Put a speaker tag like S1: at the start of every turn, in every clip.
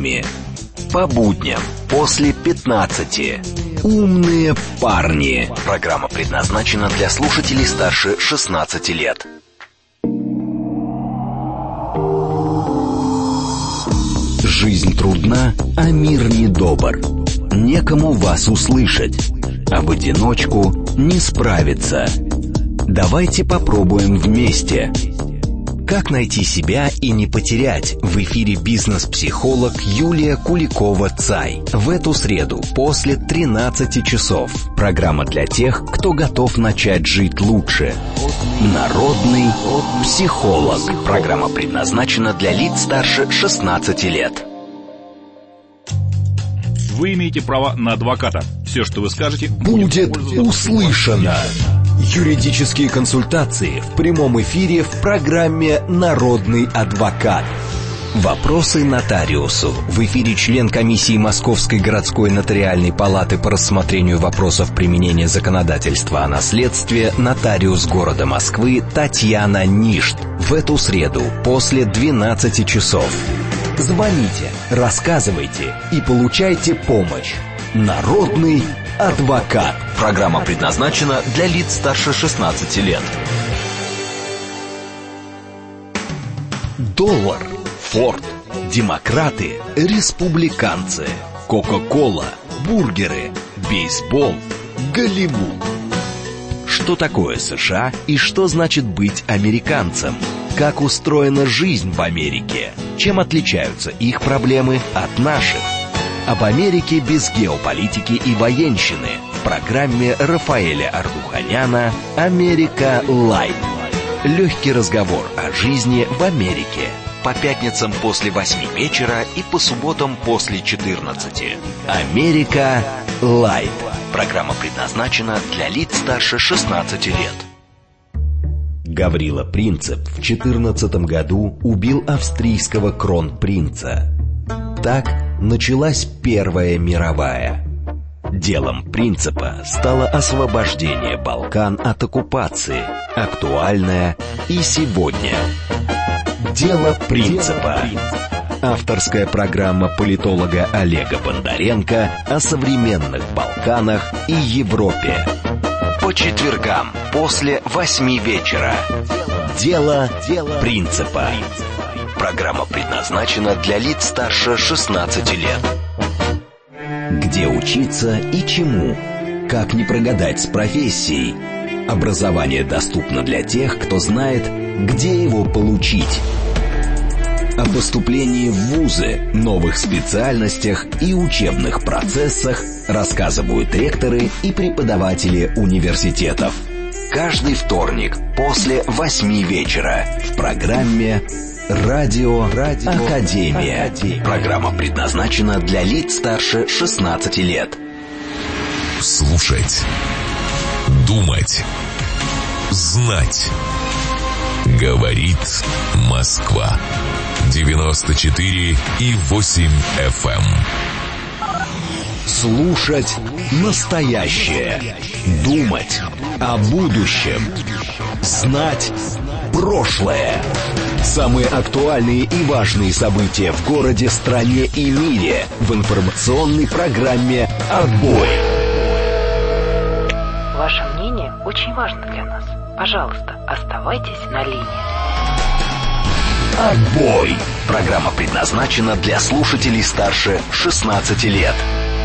S1: буднями. По будням после 15. Умные парни. Программа предназначена для слушателей старше 16 лет. Жизнь трудна, а мир недобр. Некому вас услышать, а в одиночку не справиться. Давайте попробуем вместе. Как найти себя и не потерять? В эфире бизнес-психолог Юлия Куликова-Цай. В эту среду после 13 часов. Программа для тех, кто готов начать жить лучше. Народный психолог. Программа предназначена для лиц старше 16 лет.
S2: Вы имеете право на адвоката. Все, что вы скажете,
S1: будет услышано. Юридические консультации в прямом эфире в программе «Народный адвокат». Вопросы нотариусу. В эфире член комиссии Московской городской нотариальной палаты по рассмотрению вопросов применения законодательства о наследстве, нотариус города Москвы Татьяна Ништ. В эту среду после 12 часов. Звоните, рассказывайте и получайте помощь. Народный адвокат. Программа предназначена для лиц старше 16 лет. Доллар, Форд, демократы, республиканцы, Кока-кола, бургеры, бейсбол, Голливуд. Что такое США и что значит быть американцем? Как устроена жизнь в Америке? Чем отличаются их проблемы от наших? Об Америке без геополитики и военщины в программе Рафаэля Ардуханяна «Америка Лайв». Легкий разговор о жизни в Америке. По пятницам после 8 вечера и по субботам после 14. «Америка Лайв». Программа предназначена для лиц старше 16 лет. Гаврила Принцип в 2014 году убил австрийского кронпринца. Так началась Первая мировая. Делом Принципа стало освобождение Балкан от оккупации, актуальное и сегодня. Дело Принципа. Авторская программа политолога Олега Бондаренко о современных Балканах и Европе. По четвергам после 8 вечера. Дело Принципа. Программа предназначена для лиц старше 16 лет. Где учиться и чему? Как не прогадать с профессией? Образование доступно для тех, кто знает, где его получить. О поступлении в вузы, новых специальностях и учебных процессах рассказывают ректоры и преподаватели университетов. Каждый вторник после 8 вечера в программе «Радио Академия». Программа предназначена для лиц старше 16 лет.
S3: Слушать, думать, знать. Говорит Москва. 94,8 FM.
S1: Слушать настоящее. Думать о будущем. Знать прошлое. Самые актуальные и важные события в городе, стране и мире в информационной программе «Отбой».
S4: Ваше мнение очень важно для нас. Пожалуйста, оставайтесь на линии.
S1: «Отбой». Программа предназначена для слушателей старше 16 лет.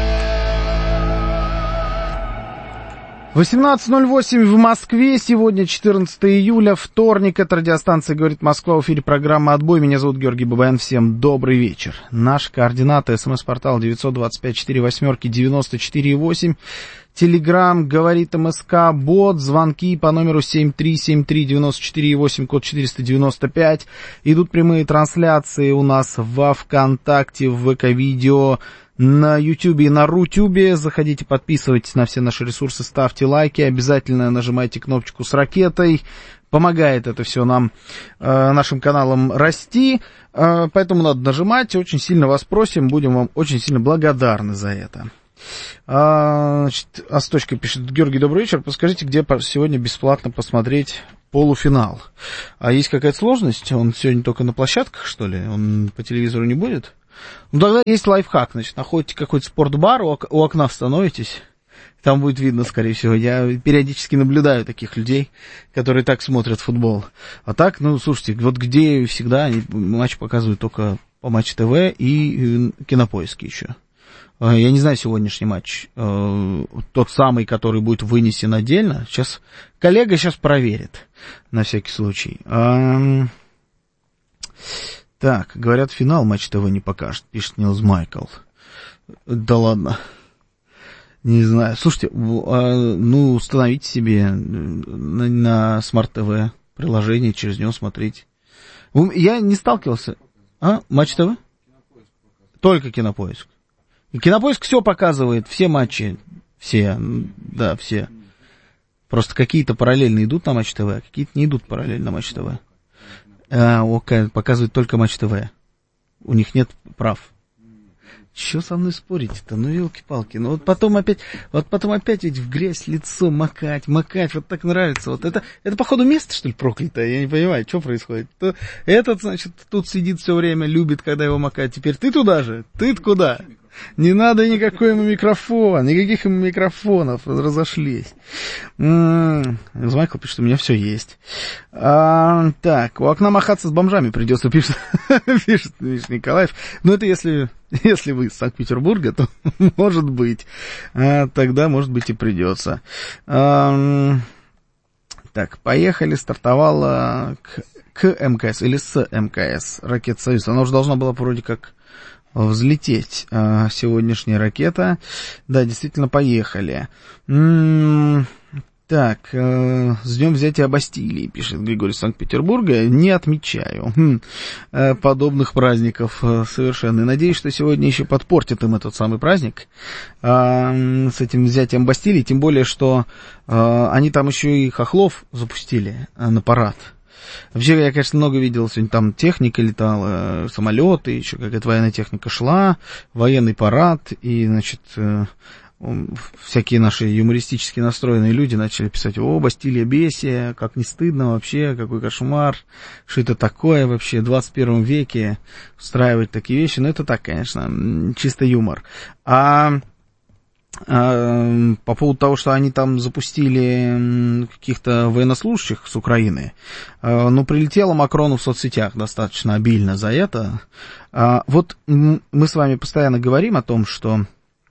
S5: 18:08 в Москве. Сегодня 14 июля, вторник. Это радиостанция «Говорит Москва». В эфире программа «Отбой». Меня зовут Георгий Бабаян. Всем добрый вечер. Наши координаты. СМС-портал 925-48-94-8. Телеграм «Говорит МСК», бот, звонки по номеру 7373-94-8, код 495. Идут прямые трансляции у нас во ВКонтакте, в ВК-видео, на Ютубе и на Рутюбе. Заходите, подписывайтесь на все наши ресурсы, ставьте лайки, обязательно нажимайте кнопочку с ракетой. Помогает это все нам, нашим каналам расти, поэтому надо нажимать. Очень сильно вас просим, будем вам очень сильно благодарны за это. Значит, Асточка пишет: Георгий, добрый вечер, подскажите, где сегодня бесплатно посмотреть полуфинал? А есть какая-то сложность? Он сегодня только на площадках, что ли? Он по телевизору не будет? Ну, тогда есть лайфхак, значит, находите какой-то спортбар, у окна становитесь, там будет видно, скорее всего. Я периодически наблюдаю таких людей, которые так смотрят футбол. А так, ну, слушайте, вот где всегда они матч показывают только по Матч ТВ и Кинопоиске еще. Я не знаю сегодняшний матч, тот самый, который будет вынесен отдельно. Сейчас коллега проверит, на всякий случай. Так, говорят, финал Матч ТВ не покажет, пишет Нилс Майкл. Да ладно. Не знаю. Слушайте, ну, установите себе на Smart TV приложение, через него смотреть. Я не сталкивался. Матч ТВ? Только Кинопоиск. И Кинопоиск все показывает, все матчи, все, да, все. Просто какие-то параллельно идут на Матч ТВ, а какие-то не идут параллельно на Матч ТВ. Показывают только Матч ТВ. У них нет прав. Чё со мной спорить-то? Ну, елки-палки. Ну, вот потом опять ведь в грязь лицо макать, вот так нравится. Вот это походу место, что ли, проклятое? Я не понимаю, что происходит. Этот, значит, тут сидит все время, любит, когда его макают. Теперь ты туда же? Ты-то куда? Не надо никаких ему микрофонов, разошлись. Майкл пишет, у меня все есть. Так, у окна махаться с бомжами придется, пишет Николаев. Ну, это если вы из Санкт-Петербурга, то может быть. Тогда, может быть, и придется. Так, поехали, стартовала к МКС или с мкс ракета «Союз». Она уже должна была вроде как взлететь, сегодняшняя ракета. Да, действительно, поехали. Так, с днем взятия Бастилии, пишет Григорий из Санкт-Петербурга. Не отмечаю подобных праздников совершенно. И надеюсь, что сегодня еще подпортит им этот самый праздник с этим взятием Бастилии. Тем более, что они там еще и хохлов запустили на парад. Вообще, я, конечно, много видел, сегодня там техника летала, самолеты, еще какая-то военная техника шла, военный парад, и, значит, всякие наши юмористически настроенные люди начали писать: о, Бастилия бесия, как не стыдно вообще, какой кошмар, что это такое вообще, в 21 веке устраивать такие вещи. Ну, это так, конечно, чисто юмор. По поводу того, что они там запустили каких-то военнослужащих с Украины, ну, прилетело Макрону в соцсетях достаточно обильно за это. Вот мы с вами постоянно говорим о том, что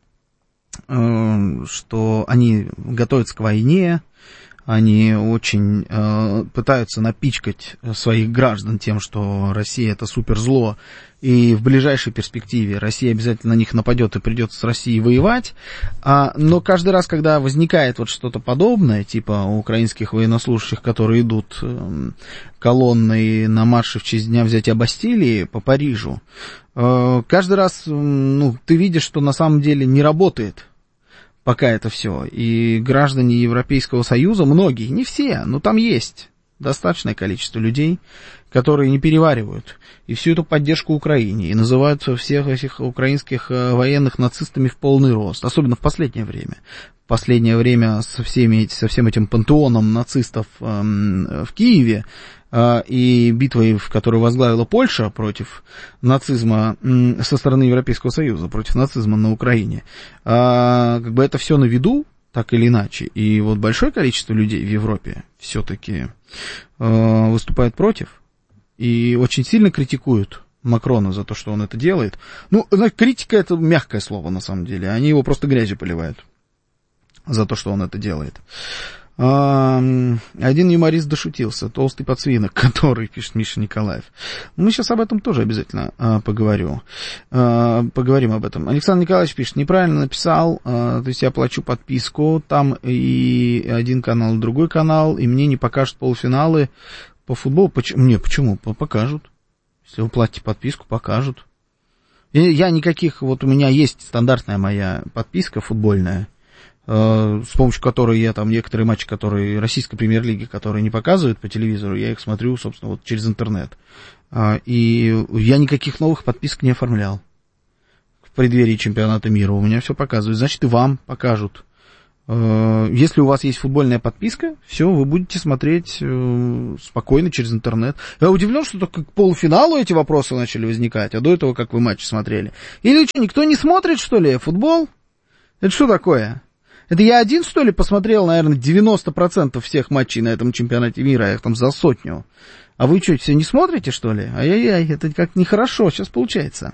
S5: они готовятся к войне, они очень пытаются напичкать своих граждан тем, что Россия — это суперзло, и в ближайшей перспективе Россия обязательно на них нападет и придется с Россией воевать. Но каждый раз, когда возникает вот что-то подобное, типа у украинских военнослужащих, которые идут колонной на марше в честь дня взятия Бастилии по Парижу, каждый раз, ну, ты видишь, что на самом деле не работает пока это все. И граждане Европейского Союза, многие, не все, но там есть достаточное количество людей, которые не переваривают и всю эту поддержку Украине, и называют всех этих украинских военных нацистами в полный рост, особенно в последнее время. В последнее время со всем этим пантеоном нацистов в Киеве и битвой, в которой возглавила Польша против нацизма со стороны Европейского Союза, против нацизма на Украине, как бы это все на виду, так или иначе. И вот большое количество людей в Европе все-таки выступает против и очень сильно критикуют Макрона за то, что он это делает. Ну, критика — это мягкое слово, на самом деле. Они его просто грязью поливают за то, что он это делает. Один юморист дошутился, толстый подсвинок, который, пишет Миша Николаев. Мы сейчас об этом тоже обязательно поговорим об этом. Александр Николаевич пишет: неправильно написал, то есть я плачу подписку, там и один канал, и другой канал, и мне не покажут полуфиналы по футболу. Почему? Покажут. Если вы платите подписку, покажут. Я никаких, вот у меня есть стандартная моя подписка футбольная, с помощью которой я там некоторые матчи, которые российской премьер-лиги, которые не показывают по телевизору, я их смотрю, собственно, вот через интернет. И я никаких новых подписок не оформлял в преддверии чемпионата мира. У меня все показывают. Значит, и вам покажут Если у вас есть футбольная подписка, все, вы будете смотреть спокойно через интернет. Я удивлен, что только к полуфиналу эти вопросы начали возникать, а до этого как вы матчи смотрели. Или что, никто не смотрит, что ли, футбол? Это что такое? Это я один, что ли, посмотрел, наверное, 90% всех матчей на этом чемпионате мира, я их там за 100. А вы что, все не смотрите, что ли? Ай-яй-яй, это как нехорошо сейчас получается.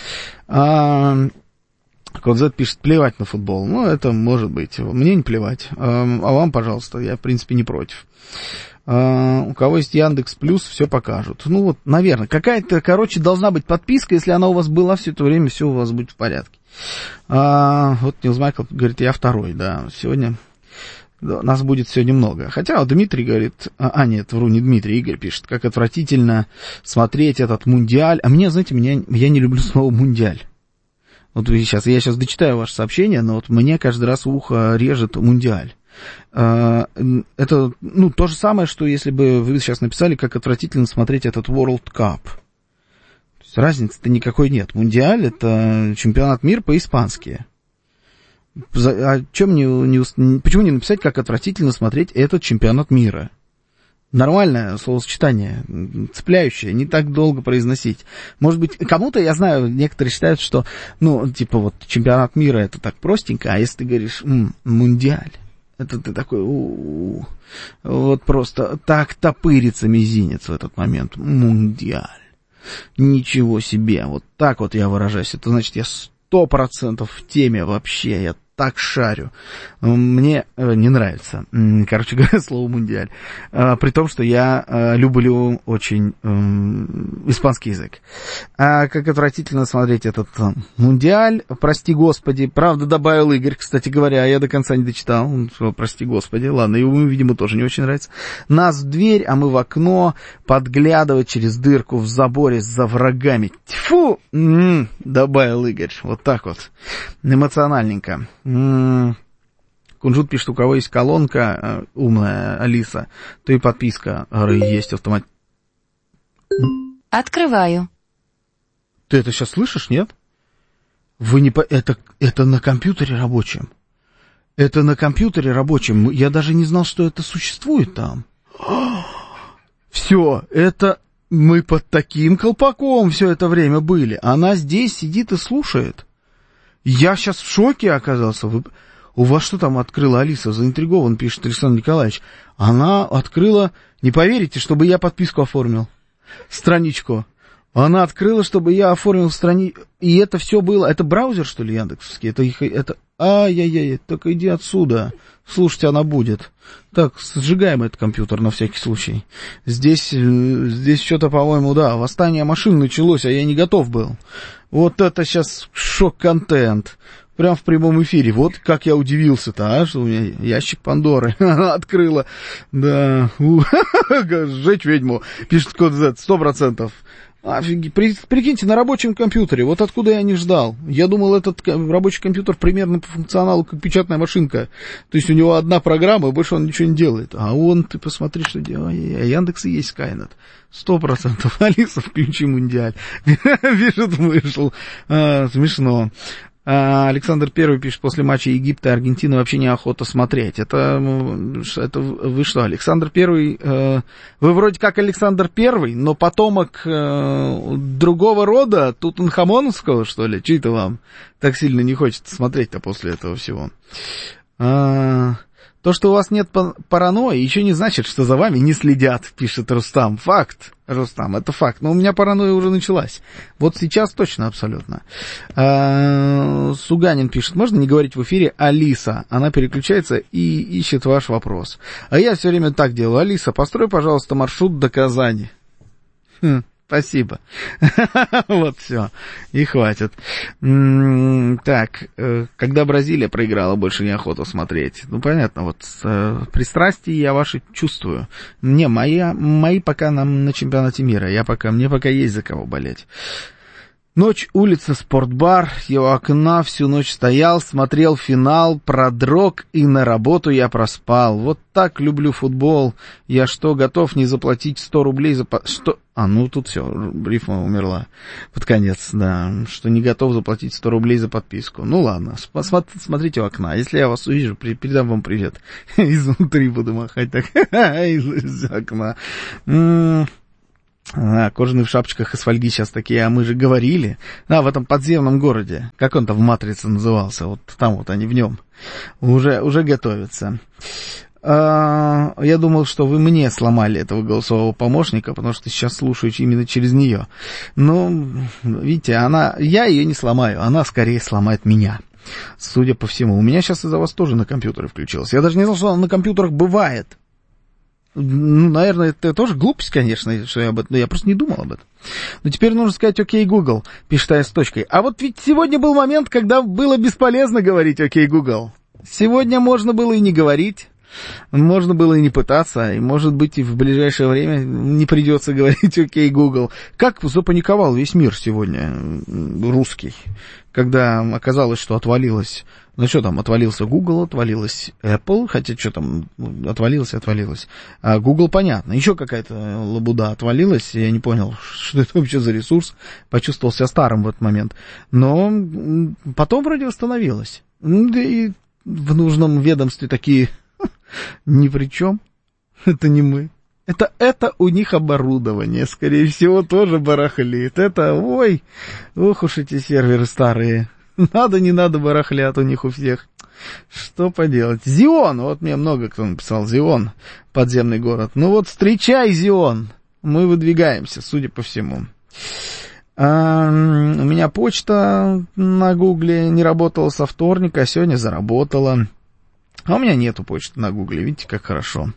S5: Кодзет пишет, плевать на футбол. Ну, это может быть. Мне не плевать. А вам, пожалуйста, я, в принципе, не против. У кого есть Яндекс Плюс, все покажут. Ну, вот, наверное, какая-то, должна быть подписка. Если она у вас была все это время, все у вас будет в порядке. Вот Нилс Майкл говорит, я второй, да. Сегодня... Нас будет сегодня много. Хотя Дмитрий говорит... нет, вру, не Дмитрий, Игорь пишет, как отвратительно смотреть этот мундиаль. А мне, знаете, я не люблю слово мундиаль. Вот я сейчас дочитаю ваше сообщение, но вот мне каждый раз ухо режет мундиаль. Это, то же самое, что если бы вы сейчас написали, как отвратительно смотреть этот World Cup. То есть разницы-то никакой нет. Мундиаль — это чемпионат мира по-испански. Почему не написать, как отвратительно смотреть этот чемпионат мира? Нормальное словосочетание, цепляющее, не так долго произносить. Может быть, кому-то, я знаю, некоторые считают, что, чемпионат мира это так простенько, а если ты говоришь мундиаль, это ты такой, вот просто так топырится мизинец в этот момент. Мундиаль. Ничего себе, вот так вот я выражаюсь. Это значит, я 100% в теме вообще, я так шарю. Мне не нравится, короче говоря, слово «мундиаль». При том, что я люблю очень испанский язык. Как отвратительно смотреть этот «мундиаль», прости господи. Правда, добавил Игорь, кстати говоря, я до конца не дочитал. Прости господи, ладно, ему, видимо, тоже не очень нравится. Нас в дверь, а мы в окно, подглядывать через дырку в заборе за врагами. Тьфу! Добавил Игорь, вот так вот, эмоциональненько. Кунжут пишет, у кого есть колонка умная, Алиса, то и подписка есть автомат.
S6: Открываю.
S5: Ты это сейчас слышишь, нет? Вы не это на компьютере рабочем. Это на компьютере рабочем. Я даже не знал, что это существует там. Все, это мы под таким колпаком все это время были. Она здесь сидит и слушает. Я сейчас в шоке оказался. У вас что там открыла Алиса? Заинтригован, пишет Александр Николаевич. Она открыла, не поверите, чтобы я подписку оформил. Страничку. Она открыла, чтобы я оформил страничку. И это все было... Это браузер, что ли, яндексовский? Это... Ай-яй-яй, только иди отсюда. Слушайте, она будет. Так, сжигаем этот компьютер на всякий случай. Здесь что-то, по-моему, да, восстание машин началось, а я не готов был. Вот это сейчас шок-контент. Прям в прямом эфире. Вот как я удивился-то, что у меня ящик Пандоры открыла. Да. Сжечь ведьму. Пишет код Z, 100%. Офигеть. Прикиньте, на рабочем компьютере. Вот откуда я не ждал. Я думал, этот рабочий компьютер примерно по функционалу как печатная машинка. То есть у него одна программа, и больше он ничего не делает. А он, ты посмотри, что делает. Яндекс и есть Skynet. 100%. Алиса, включи мундиаль. Пишет, вышел. Смешно. Александр Первый пишет, после матча Египта и Аргентины вообще неохота смотреть. Это вы что, Александр Первый? Вы вроде как Александр Первый, но потомок другого рода, Тутанхамоновского, что ли? Чьи-то вам так сильно не хочется смотреть-то после этого всего. То, что у вас нет паранойи, еще не значит, что за вами не следят, пишет Рустам. Факт, Рустам, это факт. Но у меня паранойя уже началась. Вот сейчас точно, абсолютно. Суганин пишет, можно не говорить в эфире Алиса? Она переключается и ищет ваш вопрос. А я все время так делаю. Алиса, построй, пожалуйста, маршрут до Казани. Спасибо. Вот все. И хватит. Так, когда Бразилия проиграла, больше неохота смотреть. Ну, понятно, вот пристрастия я ваши чувствую. Мои пока на чемпионате мира. Мне пока есть за кого болеть. Ночь, улица, спортбар, я у окна всю ночь стоял, смотрел финал, продрог, и на работу я проспал. Вот так люблю футбол. Я что, готов не заплатить 100 рублей за... Что? Тут все, рифма умерла под конец, да, что не готов заплатить 100 рублей за подписку. Ну ладно, смотрите в окна. Если я вас увижу, передам вам привет. Изнутри буду махать так, из окна. Кожаные в шапочках из фольги сейчас такие, а мы же говорили. В этом подземном городе, как он там в «Матрице» назывался, вот там вот они в нем, уже готовятся. Я думал, что вы мне сломали этого голосового помощника, потому что сейчас слушаю именно через нее. Но, видите, я ее не сломаю, она скорее сломает меня. Судя по всему. У меня сейчас из-за вас тоже на компьютере включилось. Я даже не знал, что она на компьютерах бывает. Наверное, это тоже глупость, конечно, что я об этом, но я просто не думал об этом. Но теперь нужно сказать «Окей, Google», пишет с точкой. А вот ведь сегодня был момент, когда было бесполезно говорить «Окей, Google». Сегодня можно было и не говорить, можно было и не пытаться, и, может быть, и в ближайшее время не придется говорить «Окей, Google». Как запаниковал весь мир сегодня русский, когда оказалось, что отвалилось... отвалился Google, отвалилась Apple, хотя что там, отвалилось. А Google, понятно, еще какая-то лабуда отвалилась, я не понял, что это вообще за ресурс, почувствовал себя старым в этот момент. Но потом вроде восстановилось. И в нужном ведомстве такие, ни при чем, это не мы. Это у них оборудование, скорее всего, тоже барахлит. Ох уж эти серверы старые. Надо, не надо, барахлят у них у всех. Что поделать? Зион, вот мне много кто написал, Зион, подземный город. Встречай, Зион, мы выдвигаемся, судя по всему. У меня почта на Гугле не работала со вторника, а сегодня заработала. А у меня нету почты на Гугле, видите, как хорошо.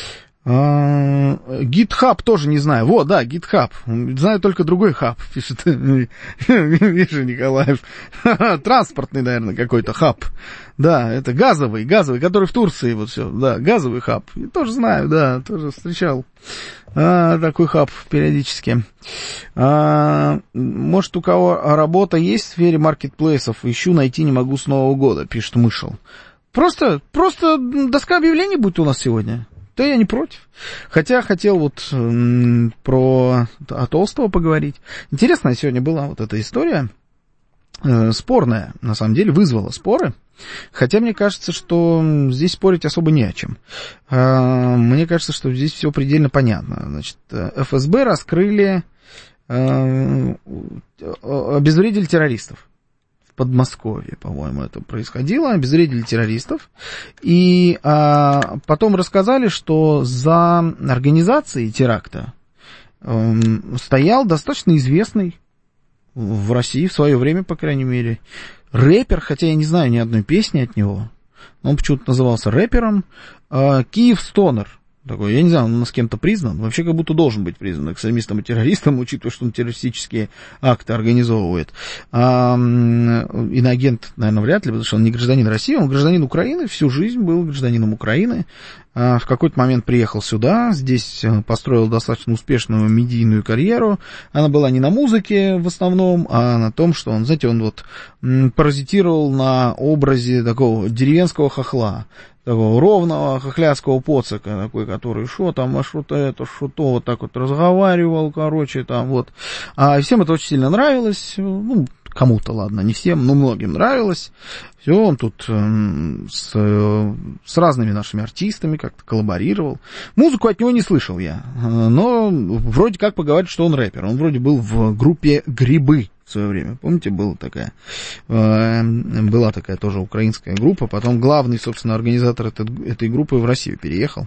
S5: GitHub тоже не знаю. GitHub. Знаю только другой хаб, пишет Миша Николаев. Транспортный, наверное, какой-то хаб. Да, это газовый, который в Турции, вот все. Да, газовый хаб. Я тоже знаю, да, тоже встречал такой хаб периодически. Может, у кого работа есть в сфере маркетплейсов? Ищу, найти не могу с Нового года, пишет Мышел. Просто доска объявлений будет у нас сегодня. Да я не против. Хотя хотел про Толстого поговорить. Интересная сегодня была эта история. Спорная, на самом деле, вызвала споры. Хотя мне кажется, что здесь спорить особо не о чем. Мне кажется, что здесь все предельно понятно. Значит, ФСБ раскрыли, обезвредили террористов. В Подмосковье, по-моему, это происходило. Обезвредили террористов. И потом рассказали, что за организацией теракта стоял достаточно известный в России в свое время, по крайней мере, рэпер, хотя я не знаю ни одной песни от него. Он почему-то назывался рэпером. Киев Стонер. Такой, я не знаю, он у нас кем-то признан. Вообще, как будто должен быть признан экстремистом и террористом, учитывая, что он террористические акты организовывает. Иноагент, наверное, вряд ли, потому что он не гражданин России, он гражданин Украины, всю жизнь был гражданином Украины. В какой-то момент приехал сюда, здесь построил достаточно успешную медийную карьеру. Она была не на музыке в основном, а на том, что он, знаете, он паразитировал на образе такого деревенского хохла. Такого ровного хохлядского поцика, такой, который что-то это, что-то, вот так вот разговаривал, А всем это очень сильно нравилось, кому-то, ладно, не всем, но многим нравилось. Все, он тут с разными нашими артистами как-то коллаборировал. Музыку от него не слышал я, но вроде как поговорят, что он рэпер. Он вроде был в группе «Грибы» в свое время. Помните, была такая тоже украинская группа. Потом главный, собственно, организатор этой группы в Россию переехал.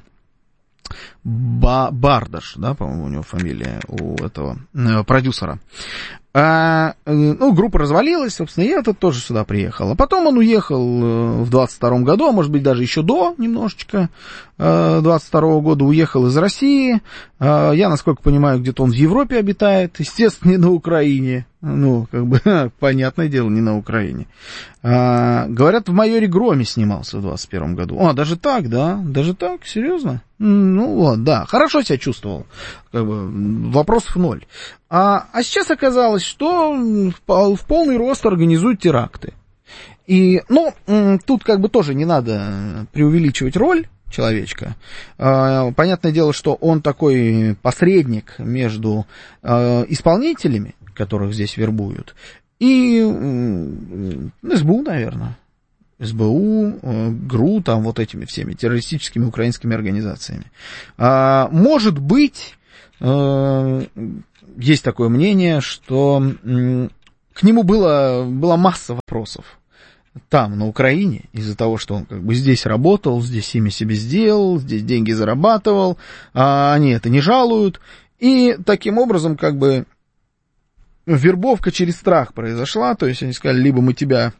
S5: Бардаш, да, по-моему, у него фамилия, у этого продюсера. Группа развалилась, собственно, и этот тоже сюда приехал. А потом он уехал в 22-м году, а может быть даже еще до немножечко 22-го года уехал из России. Я, насколько понимаю, где-то он в Европе обитает, естественно, не на Украине. Ну, как бы, понятное дело, не на Украине. Говорят, в «Майоре Громе» снимался в 21 году. Даже так, да? Даже так? Серьезно? Ну, вот, да. Хорошо себя чувствовал. Как бы, вопросов ноль. А сейчас оказалось, что в полный рост организуют теракты. И, ну, тут как бы тоже не надо преувеличивать роль человечка. Понятное дело, что он такой посредник между исполнителями, которых здесь вербуют, и СБУ, наверное. СБУ, ГРУ, там вот этими всеми террористическими украинскими организациями. Может быть, есть такое мнение, что к нему была масса вопросов там, на Украине, из-за того, что он как бы здесь работал, здесь имя себе сделал, здесь деньги зарабатывал, а они это не жалуют. И таким образом, как бы, вербовка через страх произошла, то есть они сказали, либо мы тебя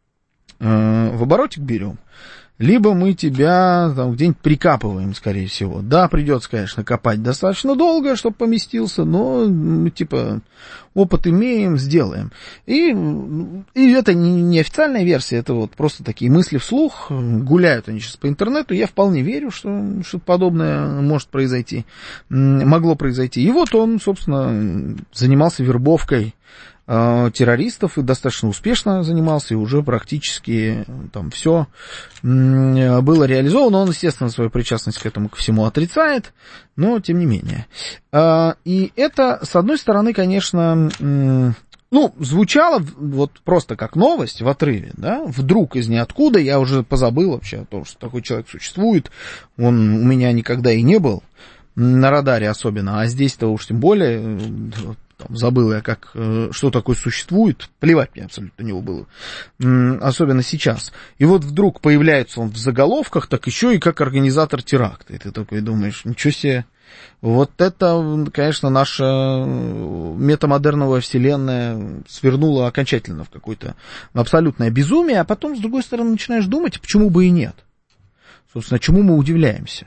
S5: в оборотик берем, либо мы тебя там где-нибудь прикапываем, скорее всего. Да, придется, конечно, копать достаточно долго, чтобы поместился, но мы, типа, опыт имеем, сделаем. И это не официальная версия, это вот просто такие мысли вслух, гуляют они сейчас по интернету, я вполне верю, что что-то подобное может произойти, могло произойти. И вот он, собственно, занимался вербовкой террористов и достаточно успешно занимался, и уже практически там все было реализовано. Он, естественно, свою причастность к этому ко всему отрицает, но тем не менее. И это, с одной стороны, конечно, ну, звучало вот просто как новость в отрыве, да, вдруг из ниоткуда, я уже позабыл вообще о том, что такой человек существует, он у меня никогда и не был на радаре особенно, а здесь-то уж тем более... Там, забыл я, что такое существует, плевать мне абсолютно на него было, особенно сейчас. И вот вдруг появляется он в заголовках, так еще и как организатор теракта. И ты такой думаешь, ничего себе, вот это, конечно, наша метамодерновая вселенная свернула окончательно в какое-то абсолютное безумие, а потом, с другой стороны, начинаешь думать, почему бы и нет. Собственно, чему мы удивляемся.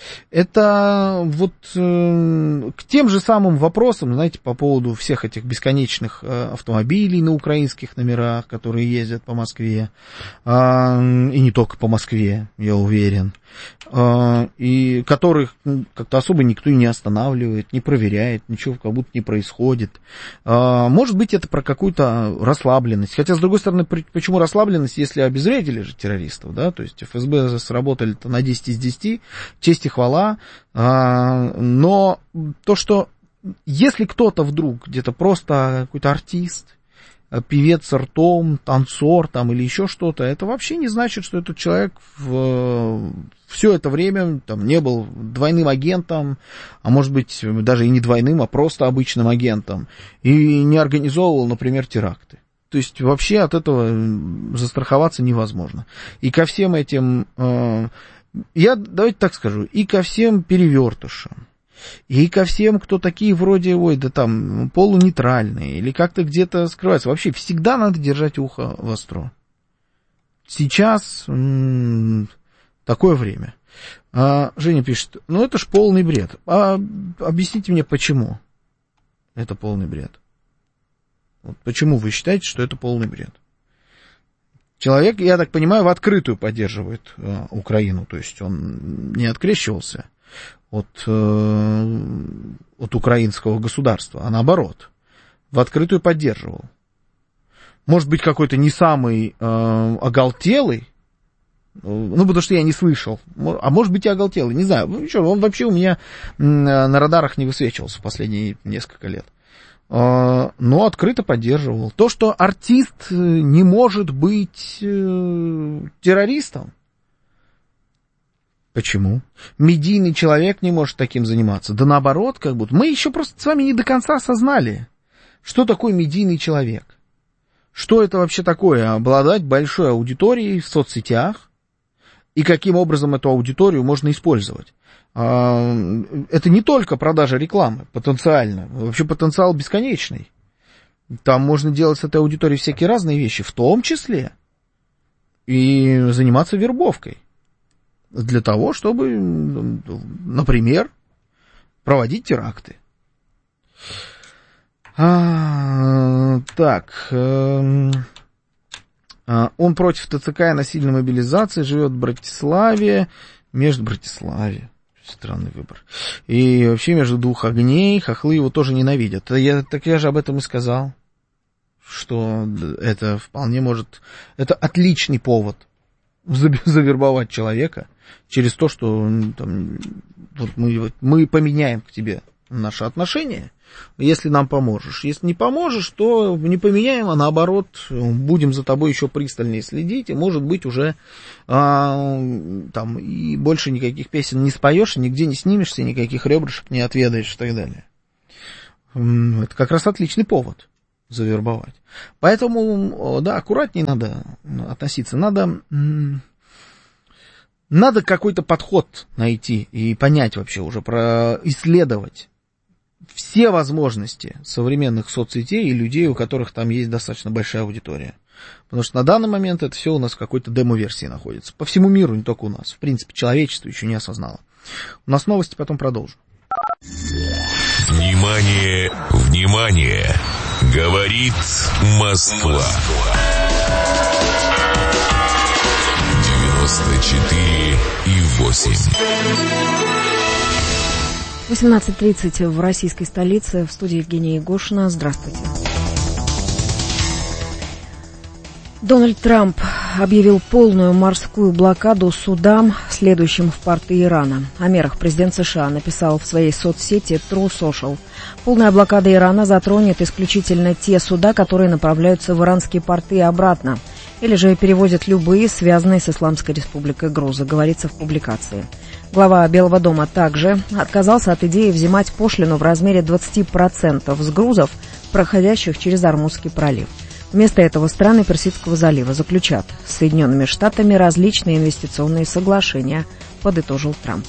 S5: Это вот к тем же самым вопросам, знаете, по поводу всех этих бесконечных автомобилей на украинских номерах, которые ездят по Москве, и не только по Москве, я уверен, и которых как-то особо никто и не останавливает, не проверяет, ничего как будто не происходит. Может быть, это про какую-то расслабленность. Хотя, с другой стороны, почему расслабленность, если обезвредили же террористов, да, то есть ФСБ сработали-то на 10 из 10, честь и хвала, но то, что если кто-то вдруг где-то просто какой-то артист, певец с ртом, танцор там или еще что-то, это вообще не значит, что этот человек все это время там не был двойным агентом, а может быть даже и не двойным, а просто обычным агентом, и не организовывал, например, теракты. То есть вообще от этого застраховаться невозможно. И ко всем этим, давайте так скажу, и ко всем перевертышам, и ко всем, кто такие вроде, да там, полунейтральные, или как-то где-то скрываются. Вообще всегда надо держать ухо востро. Сейчас такое время. Женя пишет, это ж полный бред. Объясните мне, почему это полный бред? Вот почему вы считаете, что это полный бред? Человек, я так понимаю, в открытую поддерживает Украину, то есть он не открещивался от украинского государства, а наоборот, в открытую поддерживал. Может быть, какой-то не самый оголтелый, потому что я не слышал, а может быть и оголтелый, не знаю, он вообще у меня на радарах не высвечивался последние несколько лет. Но открыто поддерживал. То, что артист не может быть террористом. Почему? Медийный человек не может таким заниматься. Да наоборот, как будто. Мы еще просто с вами не до конца осознали, что такое медийный человек. Что это вообще такое? Обладать большой аудиторией в соцсетях. И каким образом эту аудиторию можно использовать. Это не только продажа рекламы, потенциально. Вообще потенциал бесконечный. Там можно делать с этой аудиторией всякие разные вещи, в том числе и заниматься вербовкой. Для того, чтобы, например, проводить теракты. Так, он против ТЦК и насильной мобилизации, живет в Братиславе, странный выбор, и вообще между двух огней, хохлы его тоже ненавидят. Я же об этом и сказал, что это вполне может, это отличный повод завербовать человека через то, что там, вот мы поменяем к тебе наши отношения, если нам поможешь. Если не поможешь, то не поменяем, а наоборот, будем за тобой еще пристальнее следить, и, может быть, уже там и больше никаких песен не споешь, нигде не снимешься, никаких ребрышек не отведаешь и так далее. Это как раз отличный повод завербовать. Поэтому, да, аккуратнее надо относиться, надо какой-то подход найти и понять вообще уже, исследовать все возможности современных соцсетей и людей, у которых там есть достаточно большая аудитория. Потому что на данный момент это все у нас в какой-то демо-версии находится. По всему миру, не только у нас. В принципе, человечество еще не осознало. У нас новости, потом продолжим.
S3: Внимание, внимание! Говорит Москва. 94,8.
S6: 18:30 в российской столице. В студии Евгения Егошина. Здравствуйте. Дональд Трамп объявил полную морскую блокаду судам, следующим в порты Ирана. О мерах президент США написал в своей соцсети True Social. Полная блокада Ирана затронет исключительно те суда, которые направляются в иранские порты и обратно, или же перевозят любые связанные с Исламской Республикой грузы, говорится в публикации. Глава Белого дома также отказался от идеи взимать пошлину в размере 20% с грузов, проходящих через Ормузский пролив. Вместо этого страны Персидского залива заключат с Соединенными Штатами различные инвестиционные соглашения, подытожил Трамп.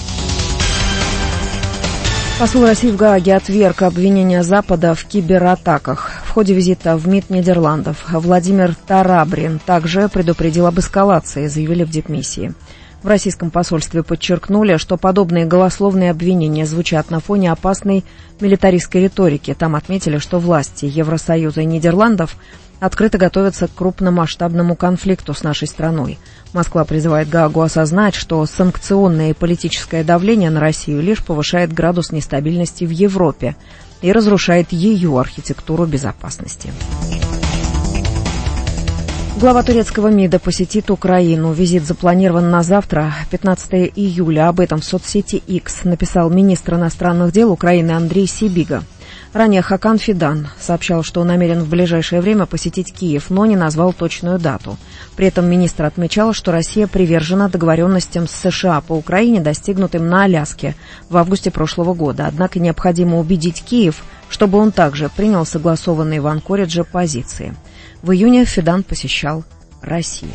S6: Посол России в Гааге отверг обвинения Запада в кибератаках. В ходе визита в МИД Нидерландов Владимир Тарабрин также предупредил об эскалации, заявили в дипмиссии. В российском посольстве подчеркнули, что подобные голословные обвинения звучат на фоне опасной милитаристской риторики. Там отметили, что власти Евросоюза и Нидерландов открыто готовятся к крупномасштабному конфликту с нашей страной. Москва призывает Гаагу осознать, что санкционное и политическое давление на Россию лишь повышает градус нестабильности в Европе и разрушает ее архитектуру безопасности. Глава турецкого МИДа посетит Украину. Визит запланирован на завтра, 15 июля. Об этом в соцсети X написал министр иностранных дел Украины Андрей Сибига. Ранее Хакан Фидан сообщал, что намерен в ближайшее время посетить Киев, но не назвал точную дату. При этом министр отмечал, что Россия привержена договоренностям с США по Украине, достигнутым на Аляске в августе прошлого года. Однако необходимо убедить Киев, чтобы он также принял согласованные в Анкоридже позиции. В июне Фидан посещал Россию.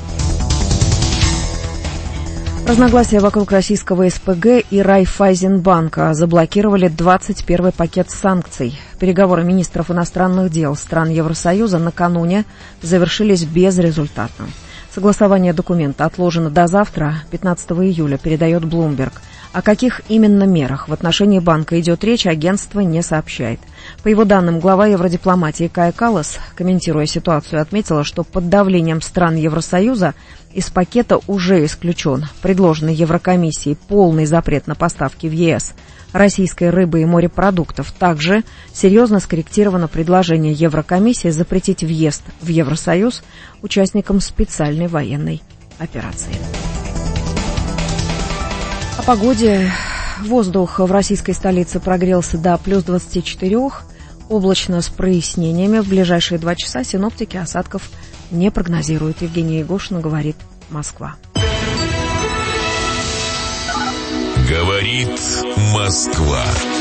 S6: Разногласия вокруг российского СПГ и Райффайзенбанка заблокировали 21-й пакет санкций. Переговоры министров иностранных дел стран Евросоюза накануне завершились безрезультатно. Согласование документа отложено до завтра, 15 июля, передает Bloomberg. О каких именно мерах в отношении банка идет речь, агентство не сообщает. По его данным, глава евродипломатии Кая Каллас, комментируя ситуацию, отметила, что под давлением стран Евросоюза из пакета уже исключен предложенный Еврокомиссией полный запрет на поставки в ЕС российской рыбы и морепродуктов. Также серьезно скорректировано предложение Еврокомиссии запретить въезд в Евросоюз участникам специальной военной операции. О погоде. Воздух в российской столице прогрелся до плюс 24, облачно с прояснениями. В ближайшие 2 часа синоптики осадков не прогнозируют. Евгения Егошина, говорит Москва.
S3: Говорит Москва.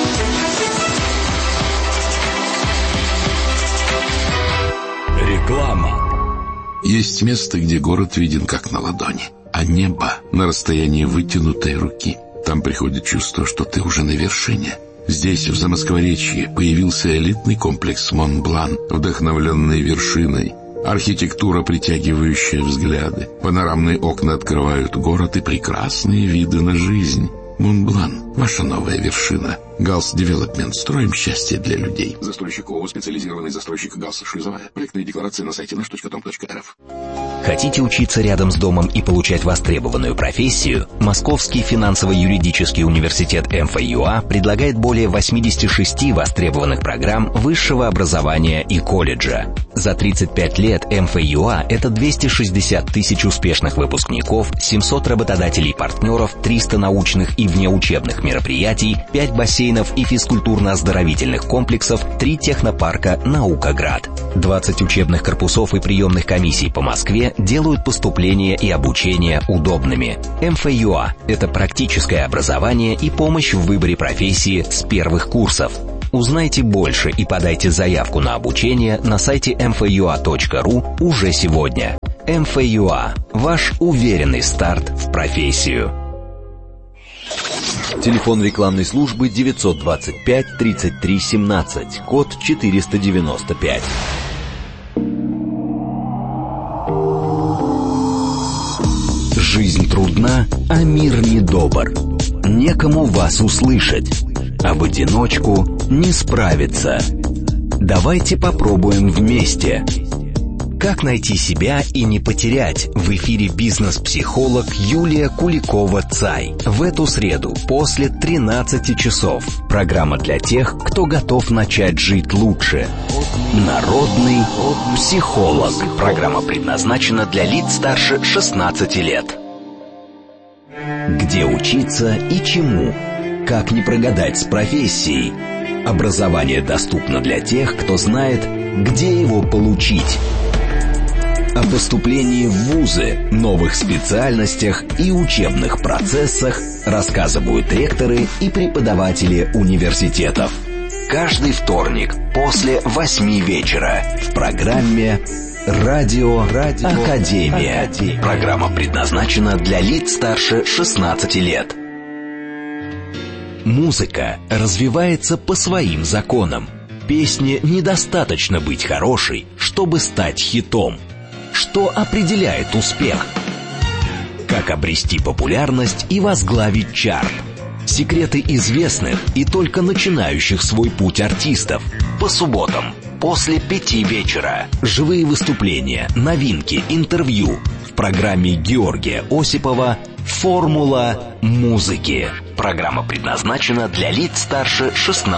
S1: Реклама.
S7: Есть место, где город виден как на ладони, а небо на расстоянии вытянутой руки. Там приходит чувство, что ты уже на вершине. Здесь, в Замоскворечье, появился элитный комплекс Монблан, вдохновленный вершиной. Архитектура, притягивающая взгляды. Панорамные окна открывают город и прекрасные виды на жизнь. Монблан. Ваша новая вершина. Галс Девелопмент. Строим счастье для людей.
S8: Застройщик ООО «Специализированный застройщик Галс Шлюзовая». Проектные декларации на сайте nаш.com.рф.
S1: Хотите учиться рядом с домом и получать востребованную профессию? Московский финансово-юридический университет МФЮА предлагает более 86 востребованных программ высшего образования и колледжа. За 35 лет МФЮА – это 260 тысяч успешных выпускников, 700 работодателей-партнеров, 300 научных и внеучебных мероприятий, 5 бассейнов и физкультурно-оздоровительных комплексов, 3 технопарка «Наукаград». 20 учебных корпусов и приемных комиссий по Москве делают поступление и обучение удобными. МФЮА – это практическое образование и помощь в выборе профессии с первых курсов. Узнайте больше и подайте заявку на обучение на сайте mfua.ru уже сегодня. МФЮА – ваш уверенный старт в профессию. Телефон рекламной службы 925 33 17, код 495. Жизнь трудна, а мир недобр. Некому вас услышать, а в одиночку не справиться. Давайте попробуем вместе. Как найти себя и не потерять? В эфире бизнес-психолог Юлия Куликова-Цай. В эту среду после 13 часов. Программа для тех, кто готов начать жить лучше. Народный психолог. Программа предназначена для лиц старше 16 лет. Где учиться и чему? Как не прогадать с профессией? Образование доступно для тех, кто знает, где его получить. О поступлении в вузы, новых специальностях и учебных процессах рассказывают ректоры и преподаватели университетов. Каждый вторник после 8 вечера в программе «Радио Академия». Программа предназначена для лиц старше 16 лет. Музыка развивается по своим законам. Песне недостаточно быть хорошей, чтобы стать хитом. Что определяет успех? Как обрести популярность и возглавить чарт? Секреты известных и только начинающих свой путь артистов. По субботам после 5 вечера. Живые выступления, новинки, интервью. В программе Георгия Осипова «Формула музыки». Программа предназначена для лиц старше 16